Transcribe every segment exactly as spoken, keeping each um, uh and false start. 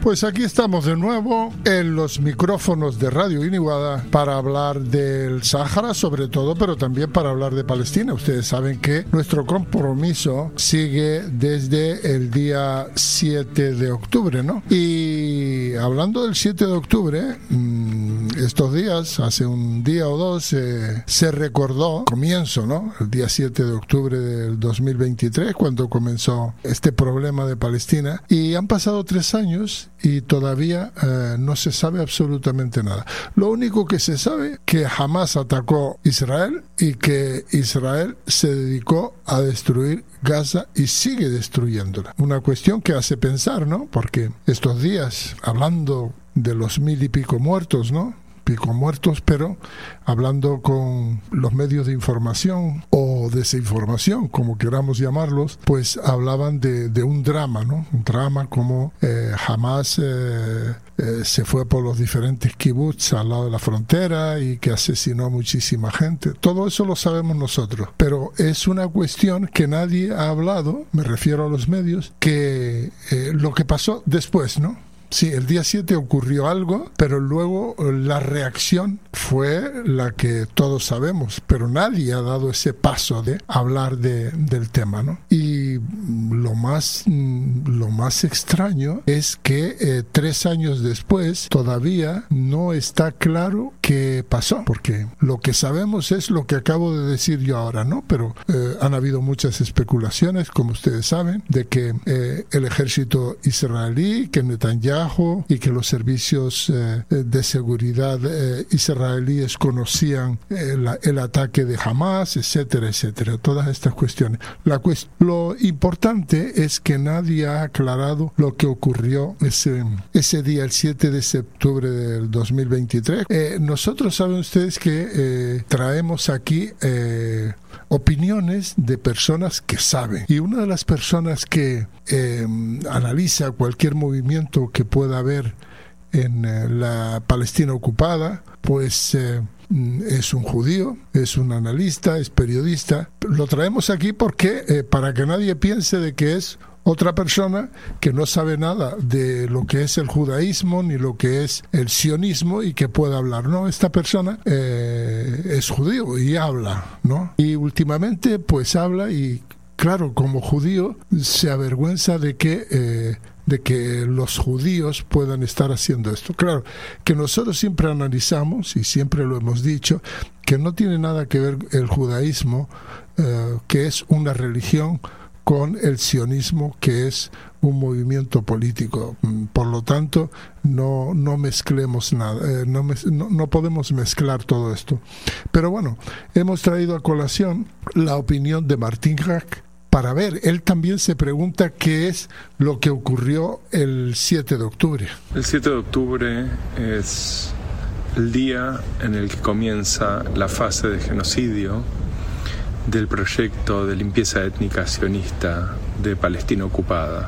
Pues aquí estamos de nuevo en los micrófonos de Radio Iniguada para hablar del Sáhara sobre todo, pero también para hablar de Palestina. Ustedes saben que nuestro compromiso sigue desde el día siete de octubre, ¿no? Y hablando del siete de octubre, estos días, hace un día o dos, eh, se recordó, comienzo, ¿no? El día siete de octubre del dos mil veintitrés, cuando comenzó este problema de Palestina, y han pasado tres años y todavía eh, no se sabe absolutamente nada. Lo único que se sabe que Hamas atacó Israel y que Israel se dedicó a destruir Gaza y sigue destruyéndola. Una cuestión que hace pensar, ¿no? Porque estos días, hablando de los mil y pico muertos, ¿no? Pico muertos, pero hablando con los medios de información o desinformación, como queramos llamarlos, pues hablaban de, de un drama, ¿no? Un drama como eh, Hamas eh, eh, se fue por los diferentes kibbutz al lado de la frontera y que asesinó a muchísima gente. Todo eso lo sabemos nosotros, pero es una cuestión que nadie ha hablado, me refiero a los medios, que eh, lo que pasó después, ¿no? Sí, el día siete ocurrió algo, pero luego la reacción fue la que todos sabemos, pero nadie ha dado ese paso de hablar de, del tema, ¿no? Y lo más, lo más extraño es que eh, tres años después todavía no está claro qué pasó, porque lo que sabemos es lo que acabo de decir yo ahora, ¿no? Pero eh, han habido muchas especulaciones, como ustedes saben, de que eh, el ejército israelí, que Netanyahu y que los servicios eh, de seguridad eh, israelíes conocían eh, la, el ataque de Hamas, etcétera, etcétera. Todas estas cuestiones. La cuest- lo importante es que nadie ha aclarado lo que ocurrió ese, ese día, el siete de octubre del dos mil veintitrés. Eh, nosotros saben ustedes que eh, traemos aquí eh, opiniones de personas que saben. Y una de las personas que eh, analiza cualquier movimiento que pueda haber en eh, la Palestina ocupada, pues eh, es un judío, es un analista, es periodista. Lo traemos aquí porque eh, para que nadie piense de que es otra persona que no sabe nada de lo que es el judaísmo ni lo que es el sionismo y que pueda hablar. No, esta persona eh, es judío y habla, ¿no? Y últimamente pues habla y claro, como judío se avergüenza de que eh, de que los judíos puedan estar haciendo esto. Claro, que nosotros siempre analizamos y siempre lo hemos dicho que no tiene nada que ver el judaísmo, eh, que es una religión, con el sionismo, que es un movimiento político. Por lo tanto, no, no mezclemos nada, eh, no, mez, no, no podemos mezclar todo esto. Pero bueno, hemos traído a colación la opinión de Martín Hack para ver, él también se pregunta qué es lo que ocurrió el siete de octubre. El siete de octubre es el día en el que comienza la fase de genocidio del proyecto de limpieza étnica sionista de Palestina ocupada.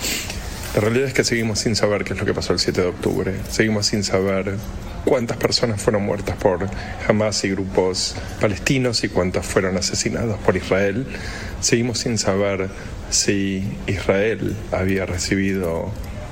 La realidad es que seguimos sin saber qué es lo que pasó el siete de octubre. Seguimos sin saber cuántas personas fueron muertas por Hamas y grupos palestinos y cuántas fueron asesinados por Israel. Seguimos sin saber si Israel había recibido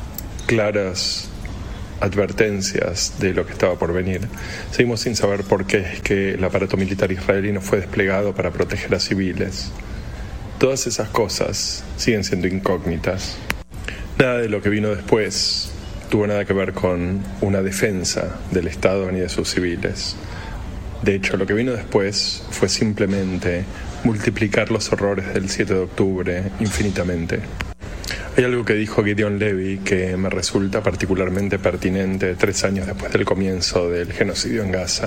claras advertencias de lo que estaba por venir. Seguimos sin saber por qué es que el aparato militar israelí no fue desplegado para proteger a civiles. Todas esas cosas siguen siendo incógnitas. Nada de lo que vino después tuvo nada que ver con una defensa del Estado ni de sus civiles. De hecho, lo que vino después fue simplemente multiplicar los horrores del siete de octubre infinitamente. Hay algo que dijo Gideon Levy que me resulta particularmente pertinente tres años después del comienzo del genocidio en Gaza.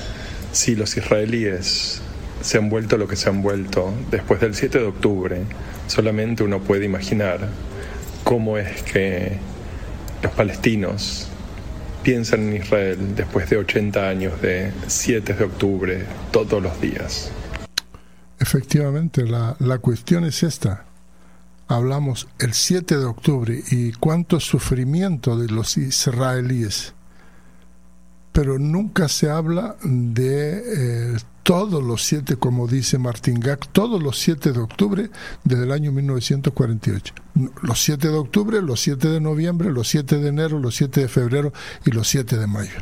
Si los israelíes se han vuelto lo que se han vuelto después del siete de octubre, solamente uno puede imaginar cómo es que los palestinos piensan en Israel después de ochenta años de siete de octubre todos los días. Efectivamente, la, la cuestión es esta. Hablamos el siete de octubre y cuánto sufrimiento de los israelíes, pero nunca se habla de eh, todos los siete, como dice Martin Gack, todos los siete de octubre desde el año mil novecientos cuarenta y ocho. Los siete de octubre, los siete de noviembre, los siete de enero, los siete de febrero y los siete de mayo.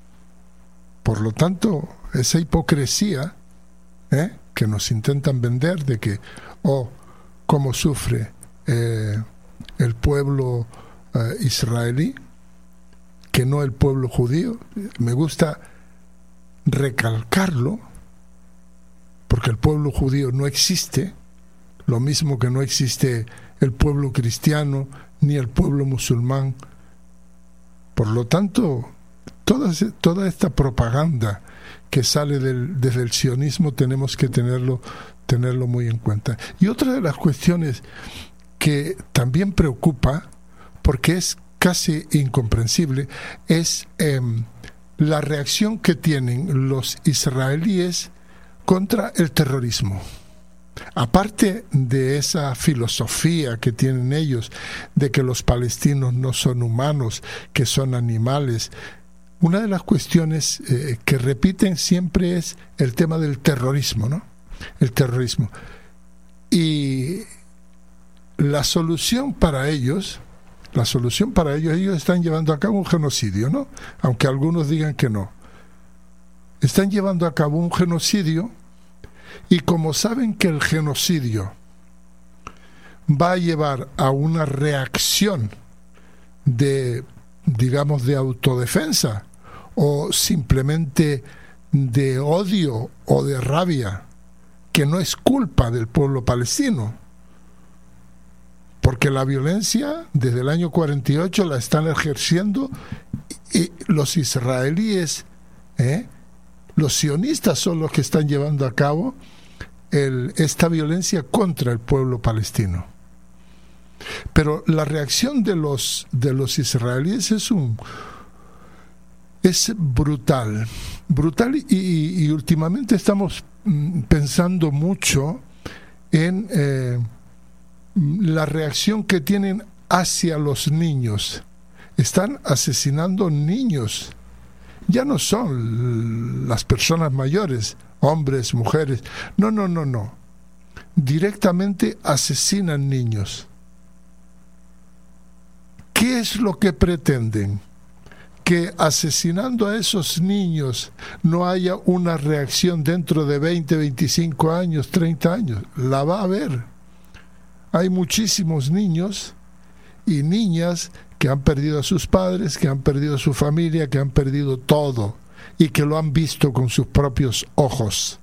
Por lo tanto, esa hipocresía ¿eh? que nos intentan vender de que, oh, cómo sufre eh, el pueblo eh, israelí, que no el pueblo judío. Me gusta recalcarlo, porque el pueblo judío no existe, lo mismo que no existe el pueblo cristiano ni el pueblo musulmán. Por lo tanto, toda, toda esta propaganda que sale del, desde el sionismo tenemos que tenerlo, tenerlo muy en cuenta. Y otra de las cuestiones que también preocupa, porque es casi incomprensible, es eh, la reacción que tienen los israelíes contra el terrorismo. Aparte de esa filosofía que tienen ellos de que los palestinos no son humanos, que son animales, una de las cuestiones eh, que repiten siempre es el tema del terrorismo, ¿no? El terrorismo. Y la solución para ellos, la solución para ellos, ellos están llevando a cabo un genocidio, ¿no? Aunque algunos digan que no. Están llevando a cabo un genocidio, y como saben que el genocidio va a llevar a una reacción de, digamos, de autodefensa o simplemente de odio o de rabia, que no es culpa del pueblo palestino, porque la violencia desde el año cuarenta y ocho la están ejerciendo y los israelíes, ¿eh? los sionistas son los que están llevando a cabo el, esta violencia contra el pueblo palestino. Pero la reacción de los, de los israelíes es un es brutal, brutal y, y, y últimamente estamos mm, pensando mucho en eh, la reacción que tienen hacia los niños. Están asesinando niños. Ya no son las personas mayores, hombres, mujeres. No, no, no, no. Directamente asesinan niños. ¿Qué es lo que pretenden? Que asesinando a esos niños no haya una reacción dentro de veinte, veinticinco años, treinta años. La va a haber. Hay muchísimos niños y niñas que han perdido a sus padres, que han perdido a su familia, que han perdido todo y que lo han visto con sus propios ojos.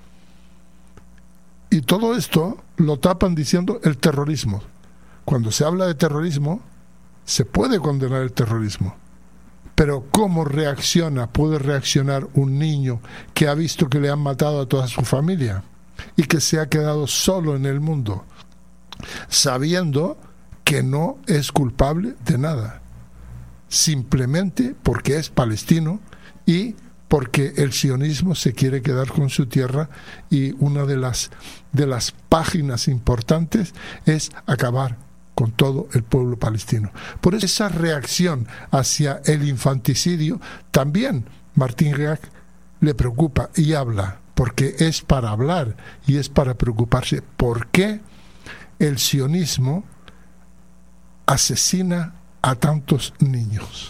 Y todo esto lo tapan diciendo el terrorismo. Cuando se habla de terrorismo, se puede condenar el terrorismo. Pero ¿cómo reacciona, puede reaccionar un niño que ha visto que le han matado a toda su familia y que se ha quedado solo en el mundo, sabiendo que no es culpable de nada, simplemente porque es palestino y porque el sionismo se quiere quedar con su tierra, y una de las, de las páginas importantes es acabar con todo el pueblo palestino? Por eso esa reacción hacia el infanticidio también Martin Gack le preocupa y habla, porque es para hablar y es para preocuparse. ¿Por qué el sionismo asesina a tantos niños?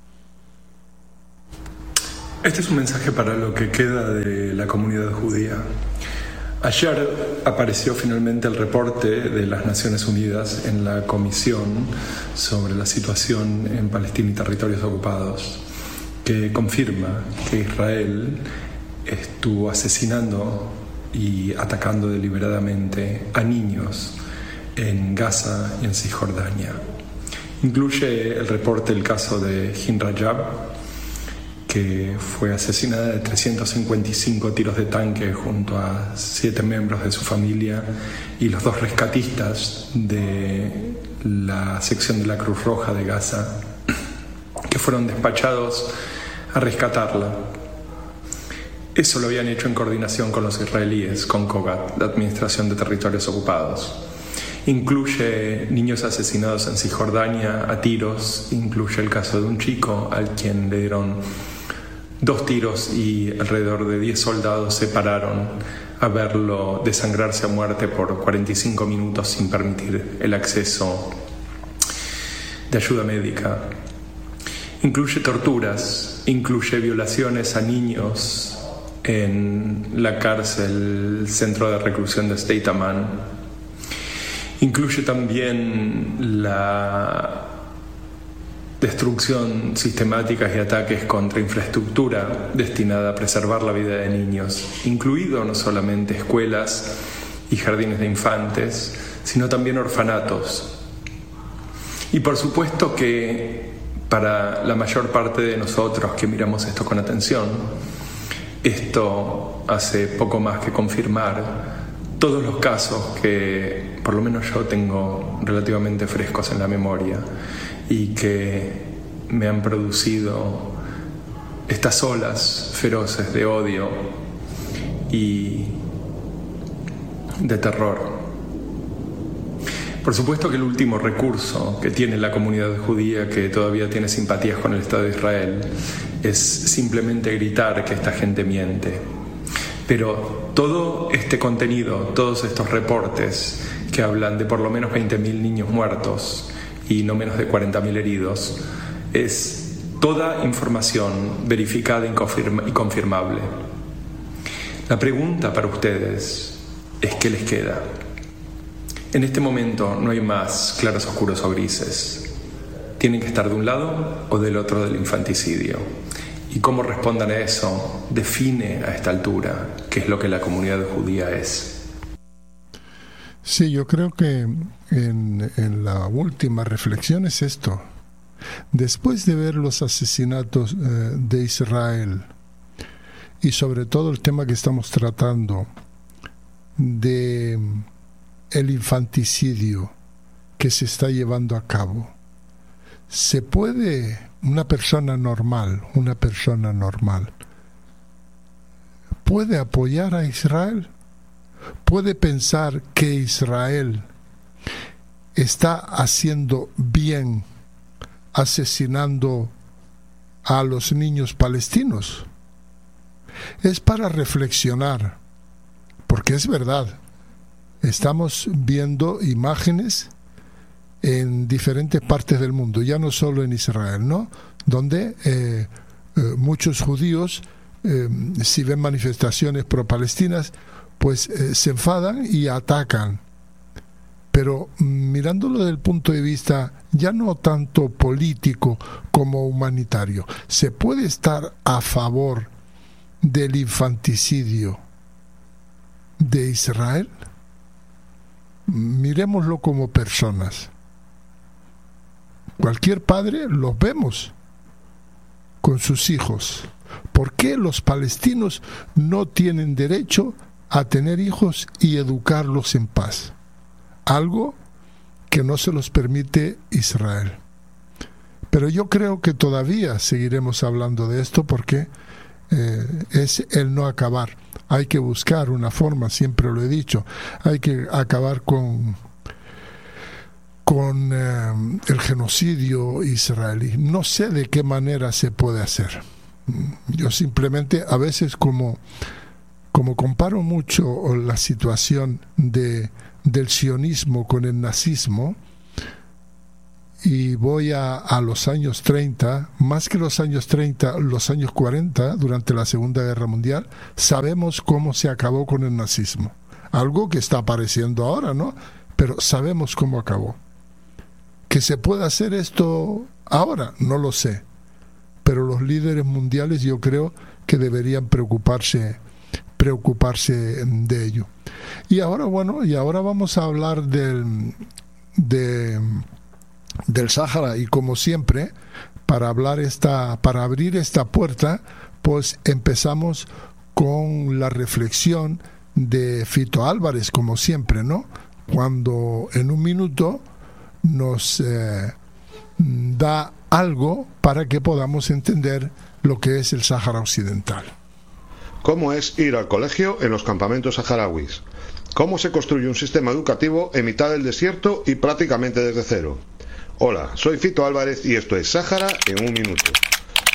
Este es un mensaje para lo que queda de la comunidad judía. Ayer apareció finalmente el reporte de las Naciones Unidas en la Comisión sobre la situación en Palestina y territorios ocupados, que confirma que Israel estuvo asesinando y atacando deliberadamente a niños en Gaza y en Cisjordania. Incluye el reporte el caso de Hind Rajab, que fue asesinada de trescientos cincuenta y cinco tiros de tanque junto a siete miembros de su familia y los dos rescatistas de la sección de la Cruz Roja de Gaza, que fueron despachados a rescatarla. Eso lo habían hecho en coordinación con los israelíes, con COGAT, la Administración de Territorios Ocupados. Incluye niños asesinados en Cisjordania a tiros, incluye el caso de un chico al quien le dieron Dos tiros y alrededor de diez soldados se pararon a verlo desangrarse a muerte por cuarenta y cinco minutos sin permitir el acceso de ayuda médica. Incluye torturas, incluye violaciones a niños en la cárcel, centro de reclusión de Steit-Amman. Incluye también la destrucción sistemática y ataques contra infraestructura destinada a preservar la vida de niños, incluido no solamente escuelas y jardines de infantes, sino también orfanatos. Y por supuesto que para la mayor parte de nosotros que miramos esto con atención, esto hace poco más que confirmar todos los casos que por lo menos yo tengo relativamente frescos en la memoria y que me han producido estas olas feroces de odio y de terror. Por supuesto que el último recurso que tiene la comunidad judía, que todavía tiene simpatías con el Estado de Israel, es simplemente gritar que esta gente miente. Pero todo este contenido, todos estos reportes que hablan de por lo menos veinte mil niños muertos y no menos de cuarenta mil heridos, es toda información verificada y confirmable. La pregunta para ustedes es: ¿qué les queda? En este momento no hay más claros, oscuros o grises. Tienen que estar de un lado o del otro del infanticidio. Y cómo respondan a eso define a esta altura qué es lo que la comunidad judía es. Sí, yo creo que en, en la última reflexión es esto. Después de ver los asesinatos eh, de Israel y sobre todo el tema que estamos tratando de el infanticidio que se está llevando a cabo, ¿se puede una persona normal, una persona normal, puede apoyar a Israel? ¿Puede pensar que Israel está haciendo bien asesinando a los niños palestinos? Es para reflexionar, porque es verdad, estamos viendo imágenes en diferentes partes del mundo, ya no solo en Israel, ¿no? Donde eh, eh, muchos judíos, eh, si ven manifestaciones pro-palestinas, pues eh, se enfadan y atacan. Pero mirándolo desde el punto de vista ya no tanto político como humanitario, ¿se puede estar a favor del infanticidio de Israel? Miremoslo como personas. Cualquier padre los vemos con sus hijos. ¿Por qué los palestinos no tienen derecho a tener hijos y educarlos en paz? Algo que no se los permite Israel. Pero yo creo que todavía seguiremos hablando de esto porque eh, es el no acabar. Hay que buscar una forma, siempre lo he dicho, hay que acabar con, con eh, el genocidio israelí. No sé de qué manera se puede hacer. Yo simplemente, a veces como, como comparo mucho la situación de, del sionismo con el nazismo, y voy a, a los años treinta, más que los años treinta, los años cuarenta, durante la Segunda Guerra Mundial, sabemos cómo se acabó con el nazismo. Algo que está apareciendo ahora, ¿no? Pero sabemos cómo acabó. ¿Que se puede hacer esto ahora? No lo sé. Pero los líderes mundiales yo creo que deberían preocuparse, preocuparse de ello. Y ahora, bueno, y ahora vamos a hablar del... de del Sáhara, y como siempre, para hablar esta, para abrir esta puerta, pues empezamos con la reflexión de Fito Álvarez, como siempre, ¿no? Cuando en un minuto nos eh, da algo para que podamos entender lo que es el Sáhara Occidental. ¿Cómo es ir al colegio en los campamentos saharauis? ¿Cómo se construye un sistema educativo en mitad del desierto y prácticamente desde cero? Hola, soy Fito Álvarez y esto es Sáhara en un minuto.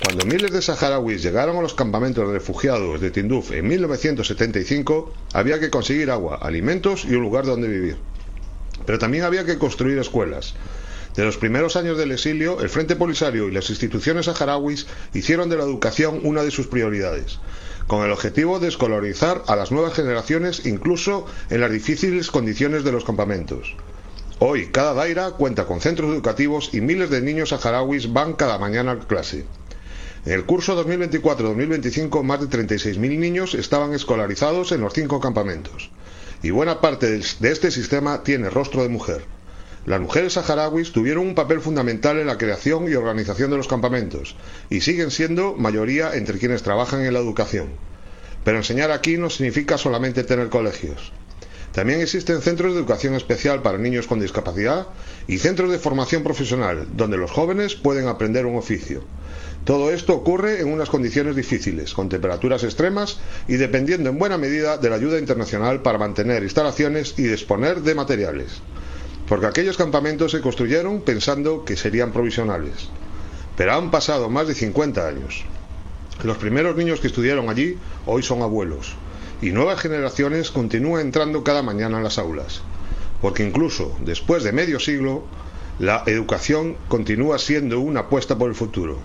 Cuando miles de saharauis llegaron a los campamentos de refugiados de Tinduf en mil novecientos setenta y cinco, había que conseguir agua, alimentos y un lugar donde vivir. Pero también había que construir escuelas. De los primeros años del exilio, el Frente Polisario y las instituciones saharauis hicieron de la educación una de sus prioridades, con el objetivo de escolarizar a las nuevas generaciones incluso en las difíciles condiciones de los campamentos. Hoy, cada daira cuenta con centros educativos y miles de niños saharauis van cada mañana a clase. En el curso dos mil veinticuatro dos mil veinticinco, más de treinta y seis mil niños estaban escolarizados en los cinco campamentos, y buena parte de este sistema tiene rostro de mujer. Las mujeres saharauis tuvieron un papel fundamental en la creación y organización de los campamentos, y siguen siendo mayoría entre quienes trabajan en la educación. Pero enseñar aquí no significa solamente tener colegios. También existen centros de educación especial para niños con discapacidad y centros de formación profesional, donde los jóvenes pueden aprender un oficio. Todo esto ocurre en unas condiciones difíciles, con temperaturas extremas y dependiendo en buena medida de la ayuda internacional para mantener instalaciones y disponer de materiales. Porque aquellos campamentos se construyeron pensando que serían provisionales. Pero han pasado más de cincuenta años. Los primeros niños que estudiaron allí hoy son abuelos, y nuevas generaciones continúan entrando cada mañana en las aulas. Porque incluso después de medio siglo, la educación continúa siendo una apuesta por el futuro.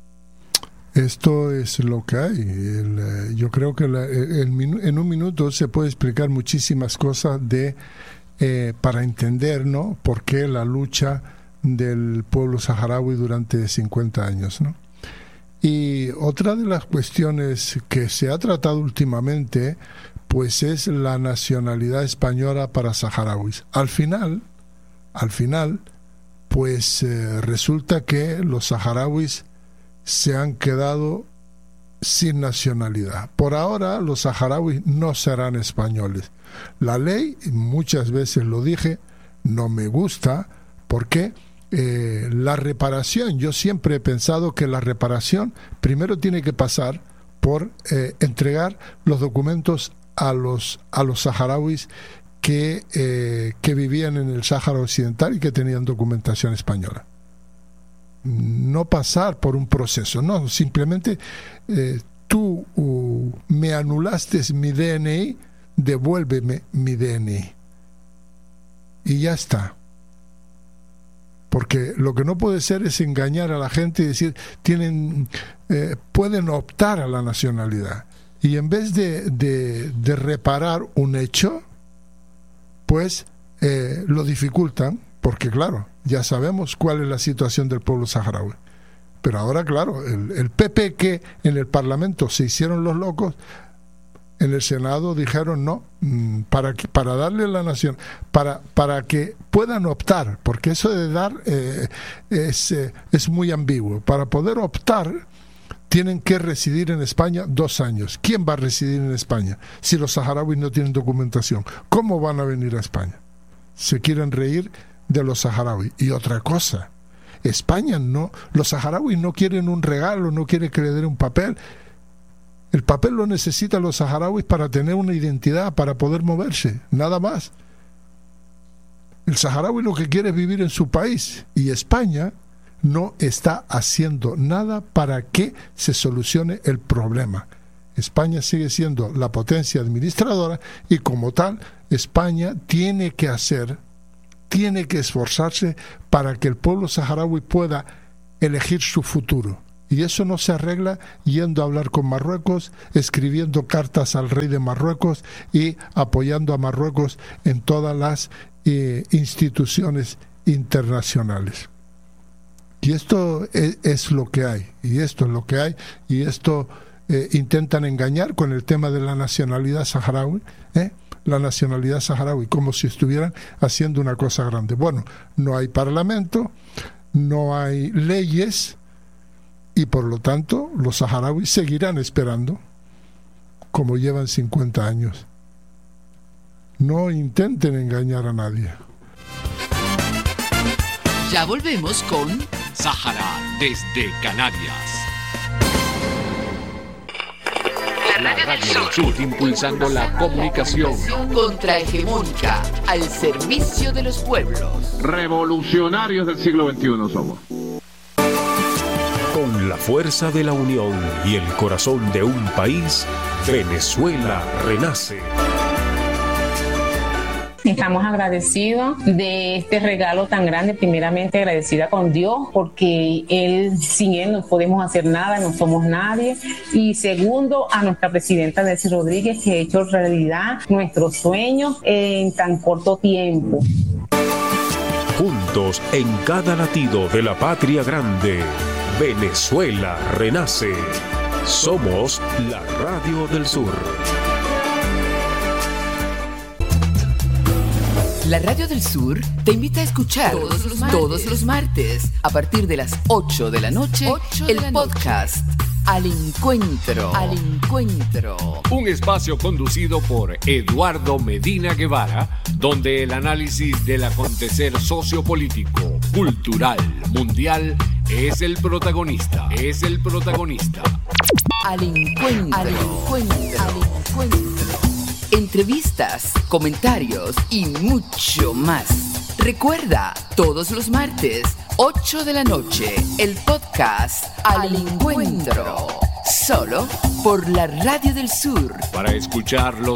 Esto es lo que hay. El, yo creo que la, el, en un minuto se puede explicar muchísimas cosas de eh, para entender, ¿no?, por qué la lucha del pueblo saharaui durante cincuenta años, ¿no? Y otra de las cuestiones que se ha tratado últimamente, pues es la nacionalidad española para saharauis. Al final, al final, pues eh, resulta que los saharauis se han quedado sin nacionalidad. Por ahora los saharauis no serán españoles. La ley, muchas veces lo dije, no me gusta porque eh, la reparación, yo siempre he pensado que la reparación primero tiene que pasar por eh, entregar los documentos a los, a los saharauis que, eh, que vivían en el Sáhara Occidental y que tenían documentación española. No pasar por un proceso, no, simplemente eh, tú uh, me anulaste mi D N I, devuélveme mi D N I y ya está. Porque lo que no puede ser es engañar a la gente y decir tienen eh, pueden optar a la nacionalidad, y en vez de, de, de reparar un hecho, pues eh, lo dificultan. Porque claro, ya sabemos cuál es la situación del pueblo saharaui. Pero ahora, claro, el, el P P que en el Parlamento se hicieron los locos, en el Senado dijeron no, para, que, para darle la nación, para, para que puedan optar, porque eso de dar eh, es, eh, es muy ambiguo. Para poder optar, tienen que residir en España dos años. ¿Quién va a residir en España si los saharauis no tienen documentación? ¿Cómo van a venir a España? Se quieren reír de los saharauis. Y otra cosa, España no, los saharauis no quieren un regalo, no quieren que le den un papel. El papel lo necesitan los saharauis para tener una identidad, para poder moverse, nada más. El saharaui lo que quiere es vivir en su país, y España no está haciendo nada para que se solucione el problema. España sigue siendo la potencia administradora y como tal, España tiene que hacer tiene que esforzarse para que el pueblo saharaui pueda elegir su futuro. Y eso no se arregla yendo a hablar con Marruecos, escribiendo cartas al rey de Marruecos y apoyando a Marruecos en todas las eh, instituciones internacionales. Y esto es, es lo que hay, y esto es lo que hay, y esto eh, intentan engañar con el tema de la nacionalidad saharaui, ¿eh? la nacionalidad saharaui, como si estuvieran haciendo una cosa grande. Bueno, no hay parlamento, no hay leyes, y por lo tanto los saharauis seguirán esperando como llevan cincuenta años. No intenten engañar a nadie. Ya volvemos con Sahara desde Canarias. La radio del sur, impulsando la comunicación contrahegemónica al servicio de los pueblos. Revolucionarios del siglo veintiuno somos. Con la fuerza de la unión y el corazón de un país, Venezuela renace. Estamos agradecidos de este regalo tan grande, primeramente agradecida con Dios, porque él, sin Él no podemos hacer nada, no somos nadie. Y segundo, a nuestra presidenta Delcy Rodríguez, que ha hecho realidad nuestros sueños en tan corto tiempo. Juntos en cada latido de la patria grande, Venezuela renace. Somos la Radio del Sur. La Radio del Sur te invita a escuchar todos los martes, todos los martes a partir de las ocho de la noche, el la podcast noche. Al Encuentro. Al Encuentro. Un espacio conducido por Eduardo Medina Guevara, donde el análisis del acontecer sociopolítico, cultural, mundial es el protagonista. Es el protagonista. Al Encuentro. Al Encuentro. Al Encuentro. Entrevistas, comentarios y mucho más. Recuerda, todos los martes, ocho de la noche, el podcast Al Encuentro. Solo por la Radio del Sur. Para escucharlo